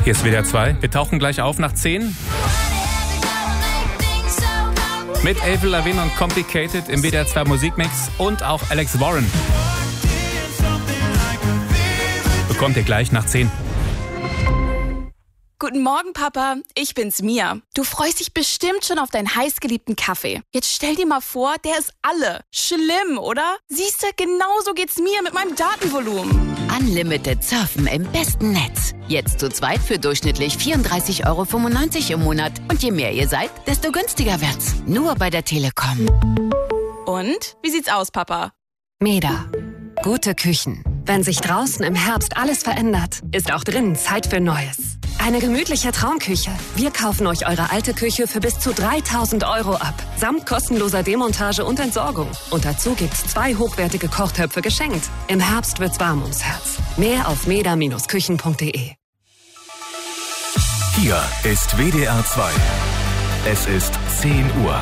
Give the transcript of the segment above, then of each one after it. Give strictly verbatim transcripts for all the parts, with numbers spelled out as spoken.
Hier ist W D R zwei. Wir tauchen gleich auf nach zehn. Mit Avril Lavigne und Complicated im W D R zwei Musikmix und auch Alex Warren. Bekommt ihr gleich nach zehn. Guten Morgen, Papa. Ich bin's, Mia. Du freust dich bestimmt schon auf deinen heißgeliebten Kaffee. Jetzt stell dir mal vor, der ist alle. Schlimm, oder? Siehst du, genau so geht's mir mit meinem Datenvolumen. Unlimited Surfen im besten Netz. Jetzt zu zweit für durchschnittlich vierunddreißig Euro fünfundneunzig im Monat. Und je mehr ihr seid, desto günstiger wird's. Nur bei der Telekom. Und? Wie sieht's aus, Papa? Meda. Gute Küchen. Wenn sich draußen im Herbst alles verändert, ist auch drinnen Zeit für Neues. Eine gemütliche Traumküche. Wir kaufen euch eure alte Küche für bis zu dreitausend Euro ab. Samt kostenloser Demontage und Entsorgung. Und dazu gibt's zwei hochwertige Kochtöpfe geschenkt. Im Herbst wird's warm ums Herz. Mehr auf meda Bindestrich küchen punkt de. Hier ist W D R zwei. Es ist zehn Uhr.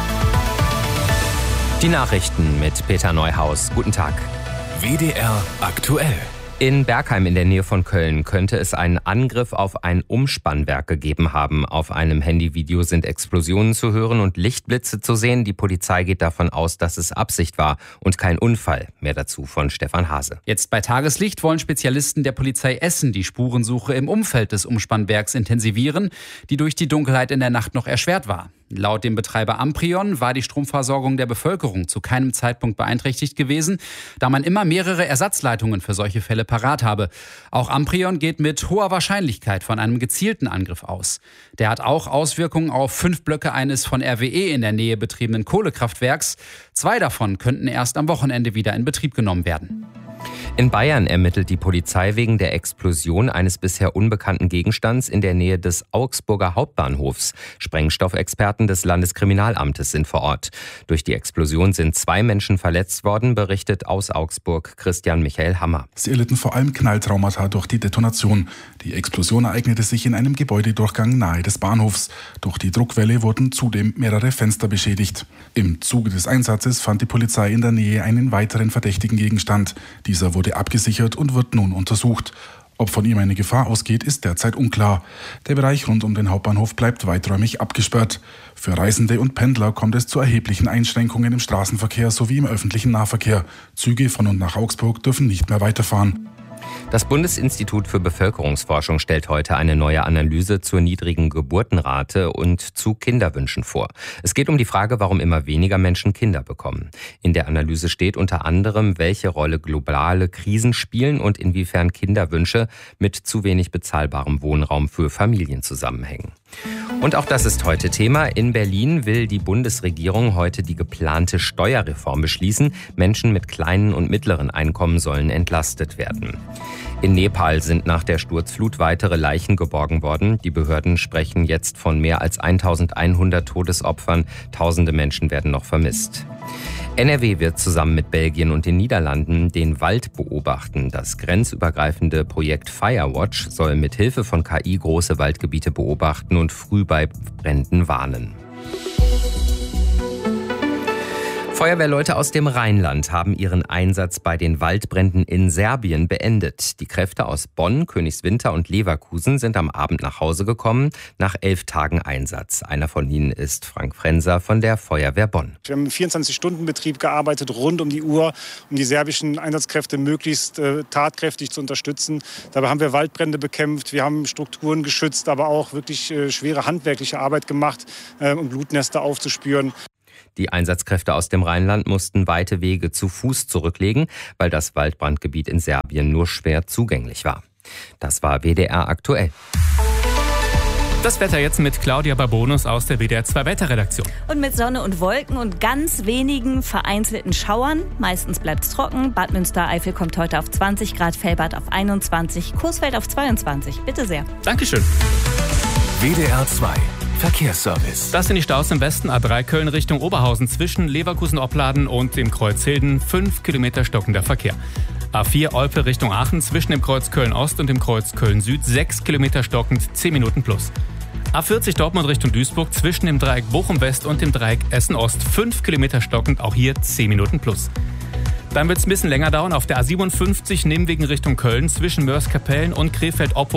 Die Nachrichten mit Peter Neuhaus. Guten Tag. W D R aktuell. In Bergheim in der Nähe von Köln könnte es einen Angriff auf ein Umspannwerk gegeben haben. Auf einem Handyvideo sind Explosionen zu hören und Lichtblitze zu sehen. Die Polizei geht davon aus, dass es Absicht war und kein Unfall. Mehr dazu von Stefan Hase. Jetzt bei Tageslicht wollen Spezialisten der Polizei Essen die Spurensuche im Umfeld des Umspannwerks intensivieren, die durch die Dunkelheit in der Nacht noch erschwert war. Laut dem Betreiber Amprion war die Stromversorgung der Bevölkerung zu keinem Zeitpunkt beeinträchtigt gewesen, da man immer mehrere Ersatzleitungen für solche Fälle parat habe. Auch Amprion geht mit hoher Wahrscheinlichkeit von einem gezielten Angriff aus. Der hat auch Auswirkungen auf fünf Blöcke eines von R W E in der Nähe betriebenen Kohlekraftwerks. Zwei davon könnten erst am Wochenende wieder in Betrieb genommen werden. In Bayern ermittelt die Polizei wegen der Explosion eines bisher unbekannten Gegenstands in der Nähe des Augsburger Hauptbahnhofs. Sprengstoffexperten des Landeskriminalamtes sind vor Ort. Durch die Explosion sind zwei Menschen verletzt worden, berichtet aus Augsburg Christian Michael Hammer. Sie erlitten vor allem Knalltraumata durch die Detonation. Die Explosion ereignete sich in einem Gebäudedurchgang nahe des Bahnhofs. Durch die Druckwelle wurden zudem mehrere Fenster beschädigt. Im Zuge des Einsatzes fand die Polizei in der Nähe einen weiteren verdächtigen Gegenstand. Dieser wurde abgesichert und wird nun untersucht. Ob von ihm eine Gefahr ausgeht, ist derzeit unklar. Der Bereich rund um den Hauptbahnhof bleibt weiträumig abgesperrt. Für Reisende und Pendler kommt es zu erheblichen Einschränkungen im Straßenverkehr sowie im öffentlichen Nahverkehr. Züge von und nach Augsburg dürfen nicht mehr weiterfahren. Das Bundesinstitut für Bevölkerungsforschung stellt heute eine neue Analyse zur niedrigen Geburtenrate und zu Kinderwünschen vor. Es geht um die Frage, warum immer weniger Menschen Kinder bekommen. In der Analyse steht unter anderem, welche Rolle globale Krisen spielen und inwiefern Kinderwünsche mit zu wenig bezahlbarem Wohnraum für Familien zusammenhängen. Und auch das ist heute Thema. In Berlin will die Bundesregierung heute die geplante Steuerreform beschließen. Menschen mit kleinen und mittleren Einkommen sollen entlastet werden. In Nepal sind nach der Sturzflut weitere Leichen geborgen worden. Die Behörden sprechen jetzt von mehr als eintausendeinhundert Todesopfern. Tausende Menschen werden noch vermisst. N R W wird zusammen mit Belgien und den Niederlanden den Wald beobachten. Das grenzübergreifende Projekt Firewatch soll mit Hilfe von K I große Waldgebiete beobachten und früh bei Bränden warnen. Feuerwehrleute aus dem Rheinland haben ihren Einsatz bei den Waldbränden in Serbien beendet. Die Kräfte aus Bonn, Königswinter und Leverkusen sind am Abend nach Hause gekommen, nach elf Tagen Einsatz. Einer von ihnen ist Frank Frenser von der Feuerwehr Bonn. Wir haben im vierundzwanzig-Stunden-Betrieb gearbeitet, rund um die Uhr, um die serbischen Einsatzkräfte möglichst äh, tatkräftig zu unterstützen. Dabei haben wir Waldbrände bekämpft, wir haben Strukturen geschützt, aber auch wirklich äh, schwere handwerkliche Arbeit gemacht, äh, um Blutnester aufzuspüren. Die Einsatzkräfte aus dem Rheinland mussten weite Wege zu Fuß zurücklegen, weil das Waldbrandgebiet in Serbien nur schwer zugänglich war. Das war W D R aktuell. Das Wetter jetzt mit Claudia Babonus aus der W D R zwei Wetterredaktion. Und mit Sonne und Wolken und ganz wenigen vereinzelten Schauern. Meistens bleibt es trocken. Bad Münstereifel kommt heute auf zwanzig Grad, Fellbad auf einundzwanzig, Coesfeld auf zweiundzwanzig. Bitte sehr. Dankeschön. W D R zwei Verkehrsservice. Das sind die Staus im Westen. A drei Köln Richtung Oberhausen zwischen Leverkusen-Opladen und dem Kreuz Hilden. fünf Kilometer stockender Verkehr. A vier Olpe Richtung Aachen zwischen dem Kreuz Köln-Ost und dem Kreuz Köln-Süd. sechs Kilometer stockend, zehn Minuten plus. A vierzig Dortmund Richtung Duisburg zwischen dem Dreieck Bochum-West und dem Dreieck Essen-Ost. fünf Kilometer stockend, auch hier zehn Minuten plus. Dann wird es ein bisschen länger dauern auf der A siebenundfünfzig Nimwegen Richtung Köln zwischen Mörs-Kapellen und Krefeld-Oppum.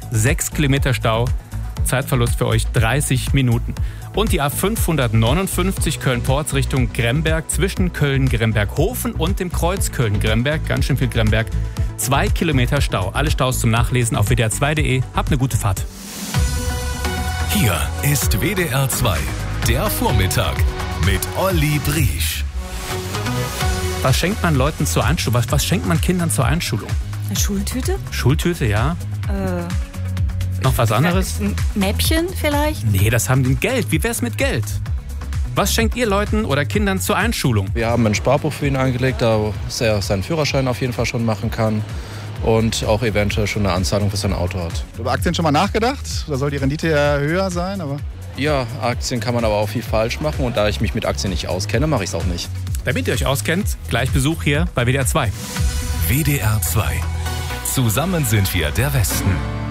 sechs Kilometer Stau. Zeitverlust für euch dreißig Minuten. Und die A fünfhundertneunundfünfzig Köln-Porz Richtung Gremberg zwischen Köln-Gremberg-Hofen und dem Kreuz Köln-Gremberg. Ganz schön viel Gremberg. Zwei Kilometer Stau. Alle Staus zum Nachlesen auf w d r zwei punkt d e. Habt eine gute Fahrt. Hier ist W D R zwei, der Vormittag mit Olli Briesch. Was schenkt man Leuten zur Einschulung? Was, was schenkt man Kindern zur Einschulung? Eine Schultüte? Schultüte, ja. Äh... Noch was anderes? Ein Mäppchen vielleicht? Nee, das haben die Geld. Wie wär's mit Geld? Was schenkt ihr Leuten oder Kindern zur Einschulung? Wir haben ein Sparbuch für ihn angelegt, da er seinen Führerschein auf jeden Fall schon machen kann und auch eventuell schon eine Anzahlung für sein Auto hat. Über Aktien schon mal nachgedacht? Da soll die Rendite ja höher sein, aber... Ja, Aktien kann man aber auch viel falsch machen und da ich mich mit Aktien nicht auskenne, mache ich es auch nicht. Damit ihr euch auskennt, gleich Besuch hier bei W D R zwei. W D R zwei. Zusammen sind wir der Westen.